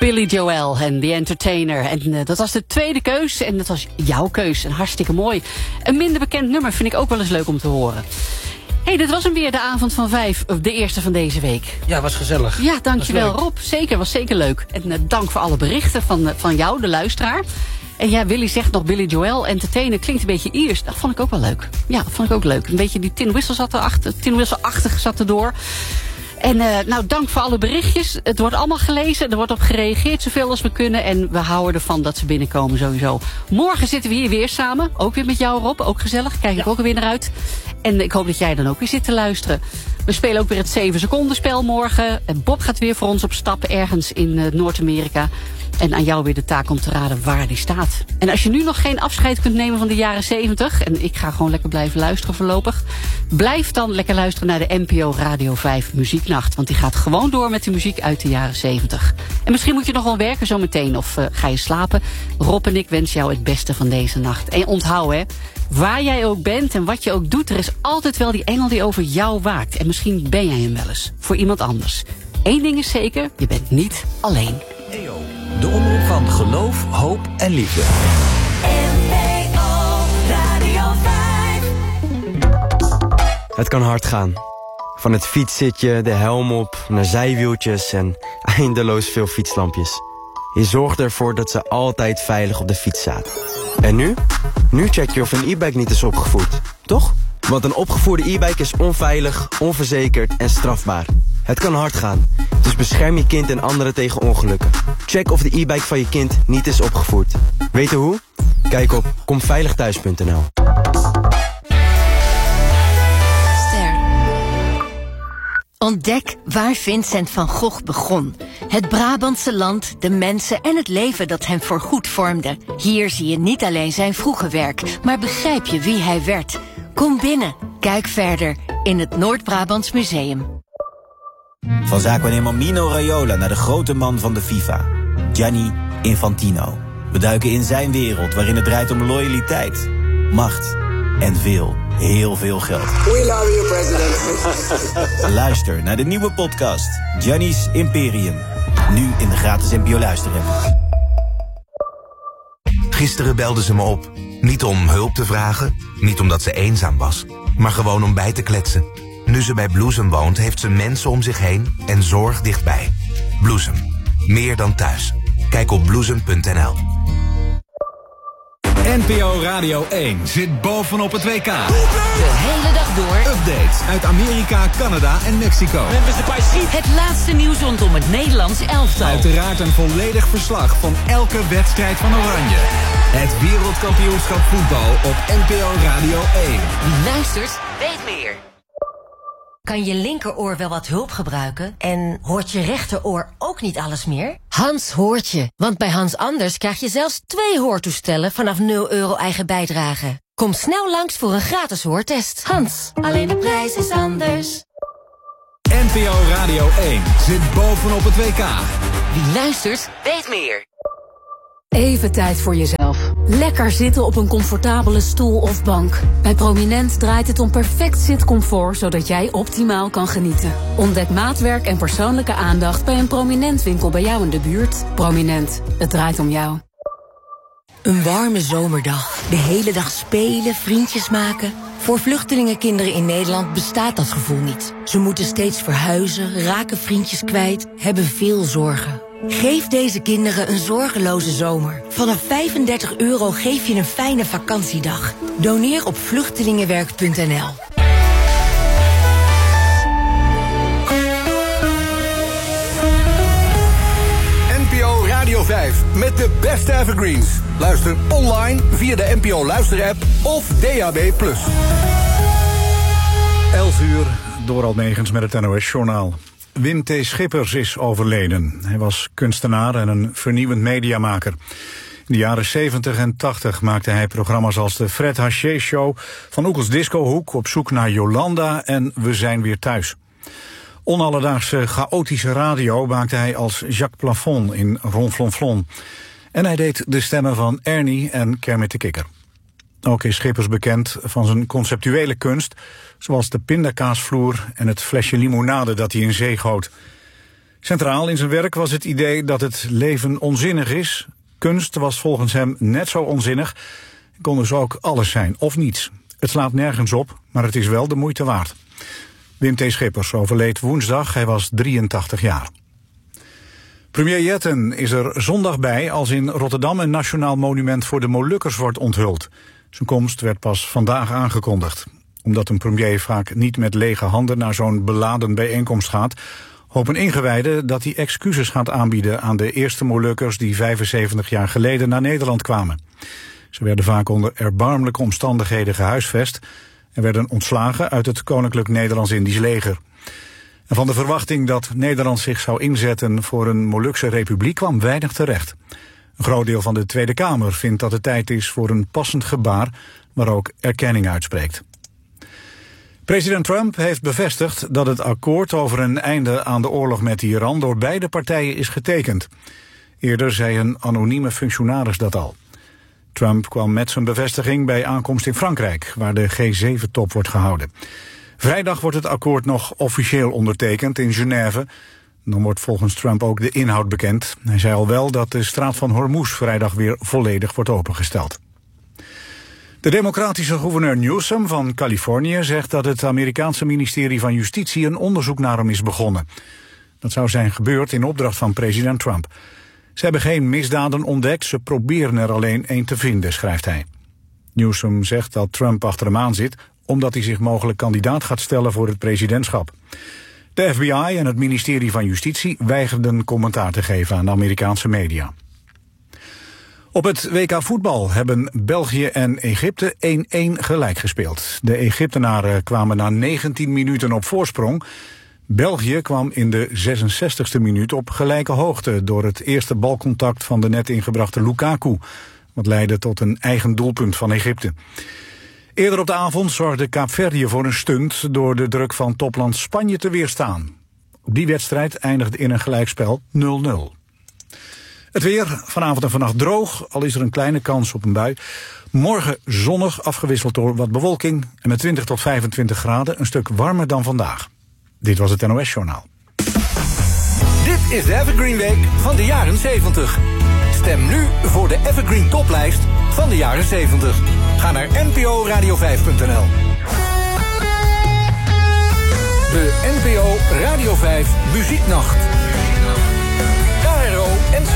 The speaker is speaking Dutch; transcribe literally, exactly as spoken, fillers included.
Billy Joel en The Entertainer. En uh, dat was de tweede keus en dat was jouw keus. En hartstikke mooi. Een minder bekend nummer vind ik ook wel eens leuk om te horen. Hey, dit was hem weer, de avond van vijf, de eerste van deze week. Ja, was gezellig. Ja, dankjewel Rob. Zeker, was zeker leuk. En uh, dank voor alle berichten van, uh, van jou, de luisteraar. En ja, Willy zegt nog Billy Joel, Entertainer, klinkt een beetje Iers. Dat vond ik ook wel leuk. Ja, dat vond ik ook leuk. Een beetje die Tin Whistle zat erachter, Tin Whistle-achtig zat erdoor. En uh, nou, dank voor alle berichtjes. Het wordt allemaal gelezen, er wordt op gereageerd zoveel als we kunnen. En we houden ervan dat ze binnenkomen sowieso. Morgen zitten we hier weer samen. Ook weer met jou, Rob. Ook gezellig. Kijk ik ja. ook weer naar uit. En ik hoop dat jij dan ook weer zit te luisteren. We spelen ook weer het zeven seconden spel morgen. En Bob gaat weer voor ons op stap ergens in uh, Noord-Amerika. En aan jou weer de taak om te raden waar die staat. En als je nu nog geen afscheid kunt nemen van de jaren zeventig... en ik ga gewoon lekker blijven luisteren voorlopig... blijf dan lekker luisteren naar de N P O Radio vijf Muzieknacht. Want die gaat gewoon door met de muziek uit de jaren zeventig. En misschien moet je nog wel werken zometeen of uh, ga je slapen. Rob en ik wensen jou het beste van deze nacht. En onthoud hè, waar jij ook bent en wat je ook doet... er is altijd wel die engel die over jou waakt. En misschien ben jij hem wel eens, voor iemand anders. Eén ding is zeker, je bent niet alleen. E O, de omroep van geloof, hoop en liefde. N P O Radio vijf. Het kan hard gaan. Van het fietszitje, de helm op, naar zijwieltjes en eindeloos veel fietslampjes. Je zorgt ervoor dat ze altijd veilig op de fiets zaten. En nu? Nu check je of een e-bike niet is opgevoerd, toch? Want een opgevoerde e-bike is onveilig, onverzekerd en strafbaar. Het kan hard gaan, dus bescherm je kind en anderen tegen ongelukken. Check of de e-bike van je kind niet is opgevoerd. Weten hoe? Kijk op komveiligthuis punt n l. Ontdek waar Vincent van Gogh begon. Het Brabantse land, de mensen en het leven dat hem voorgoed vormde. Hier zie je niet alleen zijn vroege werk, maar begrijp je wie hij werd. Kom binnen, kijk verder in het Noord-Brabants Museum. Van zaakwaarnemer Mino Raiola naar de grote man van de FIFA, Gianni Infantino. We duiken in zijn wereld waarin het draait om loyaliteit, macht en veel, heel veel geld. We love you, president. Luister naar de nieuwe podcast Gianni's Imperium. Nu in de gratis N P O luisterapp. Gisteren belde ze me op. Niet om hulp te vragen, niet omdat ze eenzaam was, maar gewoon om bij te kletsen. Nu ze bij Bloesem woont, heeft ze mensen om zich heen en zorg dichtbij. Bloesem. Meer dan thuis. Kijk op bloesem punt n l. N P O Radio één zit bovenop het W K. De hele dag door. Updates uit Amerika, Canada en Mexico. Het laatste nieuws rondom het Nederlands elftal. Uiteraard een volledig verslag van elke wedstrijd van Oranje. Het wereldkampioenschap voetbal op N P O Radio één. Wie luistert, weet meer. Kan je linkeroor wel wat hulp gebruiken? En hoort je rechteroor ook niet alles meer? Hans hoort je, want bij Hans Anders krijg je zelfs twee hoortoestellen vanaf nul euro eigen bijdrage. Kom snel langs voor een gratis hoortest. Hans, alleen de prijs is anders. N P O Radio één zit bovenop het W K. Wie luistert, weet meer. Even tijd voor jezelf. Lekker zitten op een comfortabele stoel of bank. Bij Prominent draait het om perfect zitcomfort, zodat jij optimaal kan genieten. Ontdek maatwerk en persoonlijke aandacht bij een Prominent winkel bij jou in de buurt. Prominent, het draait om jou. Een warme zomerdag. De hele dag spelen, vriendjes maken. Voor vluchtelingenkinderen in Nederland bestaat dat gevoel niet. Ze moeten steeds verhuizen, raken vriendjes kwijt, hebben veel zorgen. Geef deze kinderen een zorgeloze zomer. Vanaf vijfendertig euro geef je een fijne vakantiedag. Doneer op vluchtelingenwerk punt n l. N P O Radio vijf met de beste evergreens. Luister online via de N P O luisterapp of D A B plus. elf uur, Dorald Megens met het N O S-journaal. Wim T. Schippers is overleden. Hij was kunstenaar en een vernieuwend mediamaker. In de jaren zeventig en tachtig maakte hij programma's als de Fred Haché Show, Van Oekels Discohoek, Op zoek naar Jolanda en We zijn weer thuis. Onalledaagse chaotische radio maakte hij als Jacques Plafond in Ronflonflon. En hij deed de stemmen van Ernie en Kermit de Kikker. Ook is Schippers bekend van zijn conceptuele kunst, zoals de pindakaasvloer en het flesje limonade dat hij in zee goot. Centraal in zijn werk was het idee dat het leven onzinnig is. Kunst was volgens hem net zo onzinnig. Kon dus ook alles zijn, of niets. Het slaat nergens op, maar het is wel de moeite waard. Wim T. Schippers overleed woensdag, hij was drieëntachtig jaar. Premier Jetten is er zondag bij als in Rotterdam een nationaal monument voor de Molukkers wordt onthuld. Zijn komst werd pas vandaag aangekondigd. Omdat een premier vaak niet met lege handen naar zo'n beladen bijeenkomst gaat, hopen ingewijden dat hij excuses gaat aanbieden aan de eerste Molukkers die vijfenzeventig jaar geleden naar Nederland kwamen. Ze werden vaak onder erbarmelijke omstandigheden gehuisvest en werden ontslagen uit het Koninklijk Nederlands-Indisch leger. En van de verwachting dat Nederland zich zou inzetten voor een Molukse republiek kwam weinig terecht. Een groot deel van de Tweede Kamer vindt dat het tijd is voor een passend gebaar waar ook erkenning uitspreekt. President Trump heeft bevestigd dat het akkoord over een einde aan de oorlog met Iran door beide partijen is getekend. Eerder zei een anonieme functionaris dat al. Trump kwam met zijn bevestiging bij aankomst in Frankrijk, waar de G zeven top wordt gehouden. Vrijdag wordt het akkoord nog officieel ondertekend in Genève. Dan wordt volgens Trump ook de inhoud bekend. Hij zei al wel dat de straat van Hormuz vrijdag weer volledig wordt opengesteld. De democratische gouverneur Newsom van Californië zegt dat het Amerikaanse ministerie van Justitie een onderzoek naar hem is begonnen. Dat zou zijn gebeurd in opdracht van president Trump. Ze hebben geen misdaden ontdekt, ze proberen er alleen één te vinden, schrijft hij. Newsom zegt dat Trump achter hem aan zit omdat hij zich mogelijk kandidaat gaat stellen voor het presidentschap. De F B I en het ministerie van Justitie weigerden commentaar te geven aan de Amerikaanse media. Op het W K voetbal hebben België en Egypte één-één gelijk gespeeld. De Egyptenaren kwamen na negentien minuten op voorsprong. België kwam in de zesenzestigste minuut op gelijke hoogte door het eerste balcontact van de net ingebrachte Lukaku, wat leidde tot een eigen doelpunt van Egypte. Eerder op de avond zorgde Kaapverdië voor een stunt door de druk van topland Spanje te weerstaan. Die wedstrijd eindigde in een gelijkspel nul nul. Het weer, vanavond en vannacht droog, al is er een kleine kans op een bui. Morgen zonnig, afgewisseld door wat bewolking en met twintig tot vijfentwintig graden een stuk warmer dan vandaag. Dit was het N O S-journaal. Dit is de Evergreen Week van de jaren zeventig. Stem nu voor de Evergreen Toplijst van de jaren zeventig. Ga naar N P O radio vijf punt n l. De N P O Radio vijf Muzieknacht.